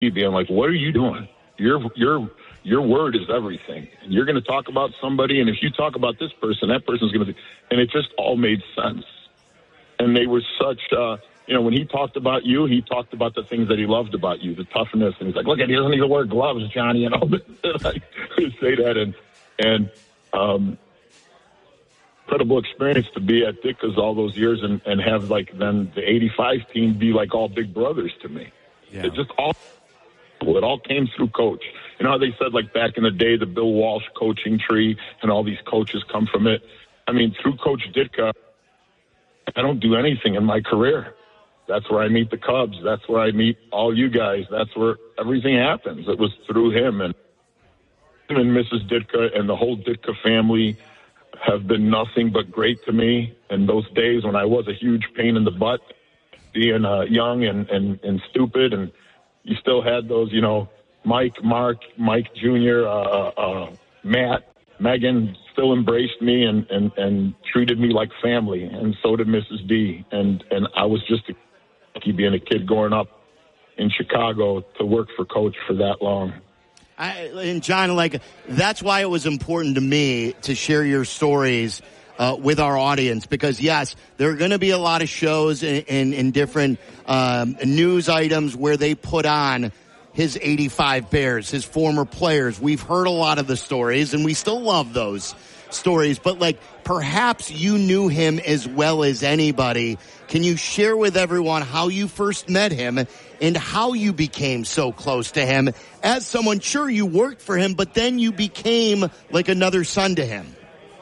being like, what are you doing? Your word is everything. And you're going to talk about somebody, and if you talk about this person, that person's going to be. And it just all made sense. And they were such, when he talked about you, he talked about the things that he loved about you, the toughness. And he's like, look, he doesn't need to wear gloves, Johnny. And all this. And I would say that. And incredible experience to be at Ditka's all those years and have, like, then the 85 team be like all big brothers to me. Yeah. It all came through Coach. You know how they said, like, back in the day, the Bill Walsh coaching tree and all these coaches come from it? I mean, through Coach Ditka, I don't do anything in my career. That's where I meet the Cubs. That's where I meet all you guys. That's where everything happens. It was through him. And him and Mrs. Ditka and the whole Ditka family have been nothing but great to me. And those days when I was a huge pain in the butt, being young and stupid, and you still had those, Mike, Mark, Mike Jr., Matt, Megan still embraced me and treated me like family, and so did Mrs. D. And I was just lucky being a kid growing up in Chicago to work for Coach for that long. And John, that's why it was important to me to share your stories with our audience, because yes, there are going to be a lot of shows and different news items where they put on his 85 Bears, his former players. We've heard a lot of the stories, and we still love those stories. But, perhaps you knew him as well as anybody. Can you share with everyone how you first met him and how you became so close to him as someone? Sure, you worked for him, but then you became like another son to him.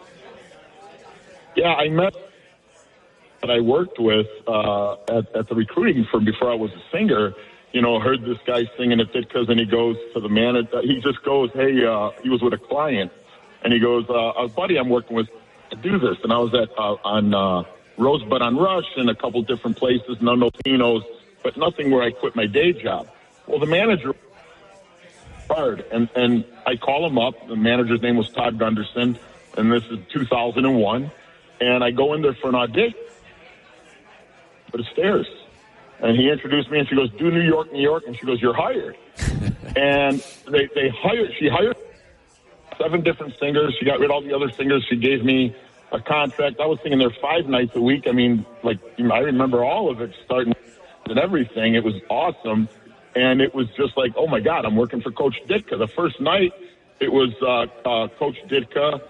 Yeah, I met that I worked with at the recruiting firm before I was a singer. Heard this guy singing at Ditka's, and he goes to the manager. He just goes, hey, he was with a client, and he goes, a buddy I'm working with to do this. And I was on Rosebud on Rush and a couple different places, no Pinos, but nothing where I quit my day job. Well, the manager hard, and I call him up. The manager's name was Todd Gunderson, and this is 2001. And I go in there for an audition, but it's stairs. And he introduced me, and she goes, do New York, New York. And she goes, you're hired. And she hired 7 different singers. She got rid of all the other singers. She gave me a contract. I was singing there 5 nights a week. I mean, I remember all of it, starting and everything. It was awesome. And it was just like, oh, my God, I'm working for Coach Ditka. The first night, it was Coach Ditka,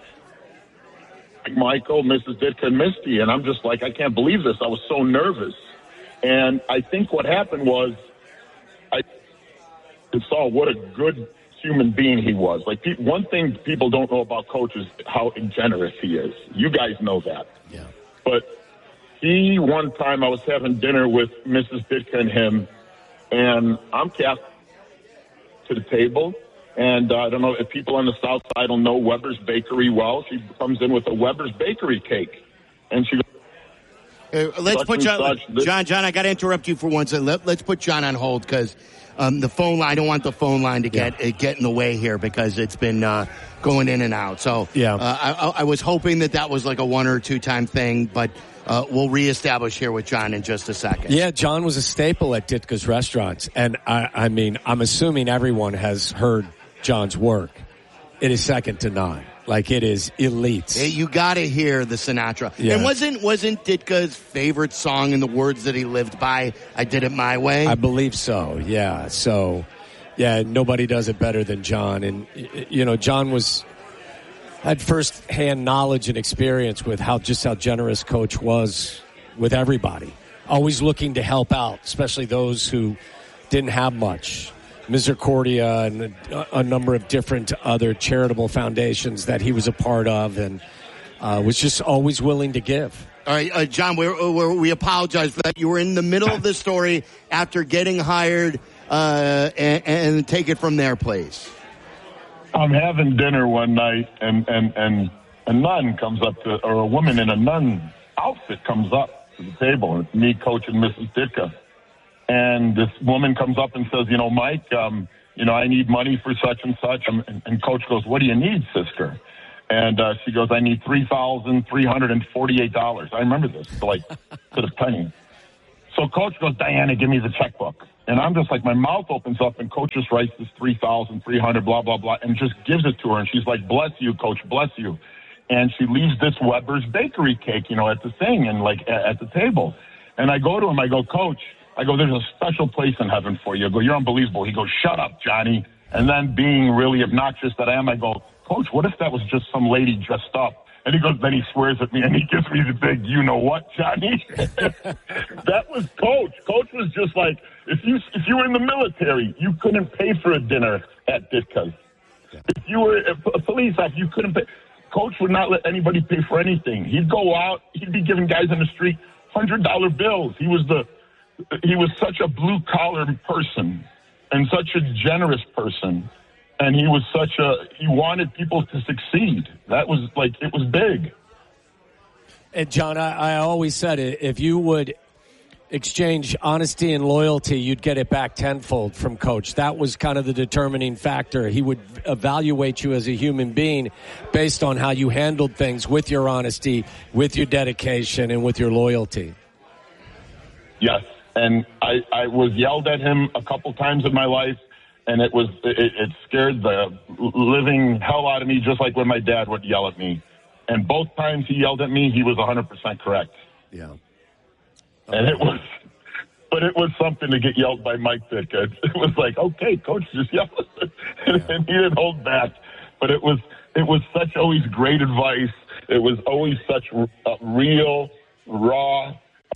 Michael, Mrs. Ditka, and Misty. And I'm just like, I can't believe this. I was so nervous. And I think what happened was I saw what a good human being he was. One thing people don't know about Coach is how generous he is. You guys know that. Yeah. But one time I was having dinner with Mrs. Ditka and him, and I'm cast to the table. And I don't know if people on the South Side don't know Weber's Bakery well. She comes in with a Weber's Bakery cake. And she goes, let's put John, I got to interrupt you for one second. Let's put John on hold because the phone line, I don't want the phone line to get in the way here because it's been going in and out. So I was hoping that was like a 1 or 2 time thing, but we'll reestablish here with John in just a second. Yeah, John was a staple at Ditka's restaurants. And I mean, I'm assuming everyone has heard John's work. It is second to none. It is elite. Hey, you got to hear the Sinatra. Yeah. And wasn't Ditka's favorite song in the words that he lived by, I Did It My Way? I believe so, yeah. So, yeah, nobody does it better than John. And, John had first-hand knowledge and experience with how generous Coach was with everybody. Always looking to help out, especially those who didn't have much. Misericordia and a number of different other charitable foundations that he was a part of, and was just always willing to give. All right, John, we apologize for that. You were in the middle of the story after getting hired, and take it from there, please. I'm having dinner one night, and a nun comes up or a woman in a nun outfit comes up to the table, and it's me, Coach, and Mrs. Ditka. And this woman comes up and says, Mike, I need money for such and such. And Coach goes, what do you need, sister? And she goes, I need $3,348. I remember this, to the penny. So Coach goes, Diana, give me the checkbook. And I'm just like, my mouth opens up, and Coach just writes this $3,300, blah, blah, blah, and just gives it to her. And she's like, bless you, Coach, bless you. And she leaves this Weber's bakery cake, at the thing and like at the table. And I go to him, I go, Coach, there's a special place in heaven for you. I go, you're unbelievable. He goes, shut up, Johnny. And then being really obnoxious that I am, I go, Coach, what if that was just some lady dressed up? And he goes, then he swears at me and he gives me the big, you know what, Johnny? That was Coach. Coach was just like, if you were in the military, you couldn't pay for a dinner at Ditka's. If you were a police officer, you couldn't pay. Coach would not let anybody pay for anything. He'd go out, he'd be giving guys on the street $100 bills. He was such a blue-collar person and such a generous person. And he wanted people to succeed. That was it was big. And John, I always said it, if you would exchange honesty and loyalty, you'd get it back tenfold from Coach. That was kind of the determining factor. He would evaluate you as a human being based on how you handled things with your honesty, with your dedication, and with your loyalty. Yes, and I was yelled at him a couple times in my life, and it scared the living hell out of me, just like when my dad would yell at me. And both times he yelled at me, he was 100% correct. Yeah. And it was something to get yelled by Mike Ditka. It was like, okay, Coach, just yell. And he didn't hold back. But it was such always great advice. It was always such real, raw.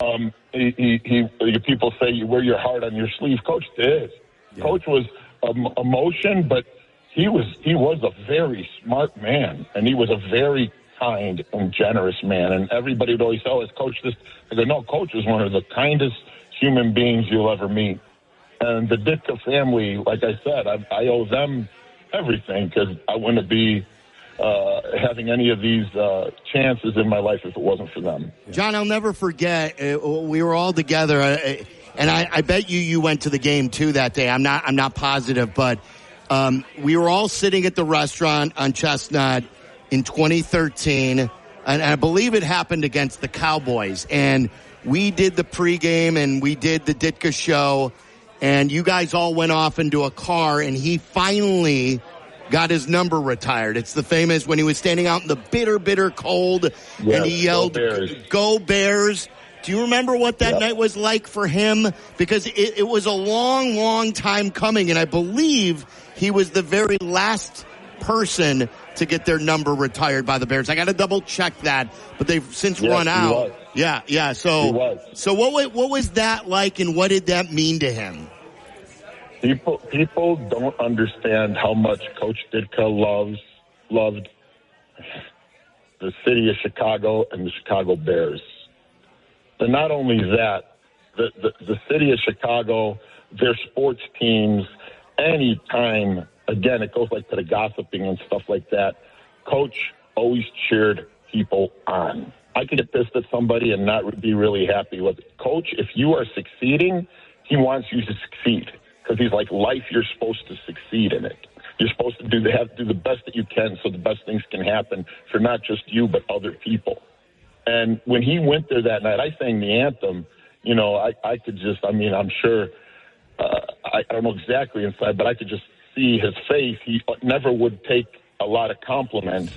People say you wear your heart on your sleeve. Coach did. Yeah. Coach was emotion, but he was a very smart man, and he was a very kind and generous man. And everybody would always say, "Oh, is Coach this?" I go, "No, Coach is one of the kindest human beings you'll ever meet." And the Ditka family, like I said, I owe them everything, because I wouldn't be having any of these chances in my life if it wasn't for them. John, I'll never forget. We were all together, and I bet you went to the game too that day. I'm not positive, but we were all sitting at the restaurant on Chestnut in 2013, and I believe it happened against the Cowboys. And we did the pregame, and we did the Ditka show, and you guys all went off into a car, and he finally got his number retired. It's the famous when he was standing out in the bitter, bitter cold, and he yelled, "Go Bears." Do you remember what that night was like for him? Because it was a long, long time coming, and I believe he was the very last person to get their number retired by the Bears. I got to double check that, but they've since run out. Yeah. So what was that like, and what did that mean to him? People don't understand how much Coach Ditka loved the city of Chicago and the Chicago Bears. And not only that, the city of Chicago, their sports teams, any time, again, it goes like to the gossiping and stuff like that, Coach always cheered people on. I could get pissed at somebody and not be really happy with it. Coach, if you are succeeding, he wants you to succeed. Because he's like, life, you're supposed to succeed in it. You're supposed to have to do the best that you can so the best things can happen for not just you, but other people. And when he went there that night, I sang the anthem. I could just, I'm sure, I don't know exactly inside, but I could just see his face. He never would take a lot of compliments.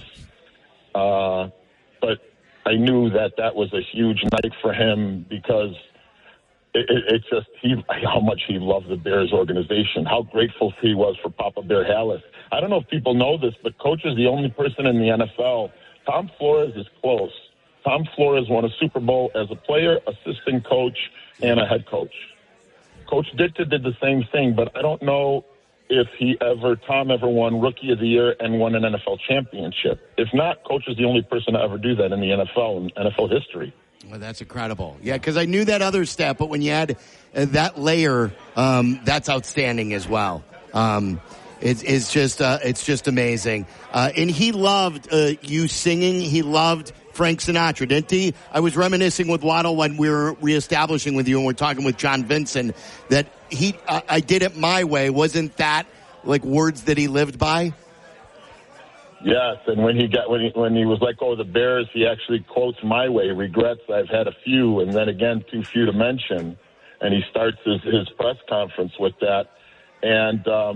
But I knew that was a huge night for him, because it's just how much he loved the Bears organization, how grateful he was for Papa Bear Halas. I don't know if people know this, but Coach is the only person in the NFL. Tom Flores is close. Tom Flores won a Super Bowl as a player, assistant coach, and a head coach. Coach Ditka did the same thing, but I don't know if Tom ever won Rookie of the Year and won an NFL championship. If not, Coach is the only person to ever do that in the NFL, in NFL history. Well, that's incredible. Yeah, because I knew that other stat, but when you add that layer, that's outstanding as well. It's just amazing. And he loved you singing. He loved Frank Sinatra, didn't he? I was reminiscing with Waddle when we were reestablishing with you, and we're talking with John Vincent, that I did it my way. Wasn't that like words that he lived by? Yes, and when he was let go of the Bears, he actually quotes "My Way." Regrets, I've had a few, and then again, too few to mention. and he starts his press conference with that. And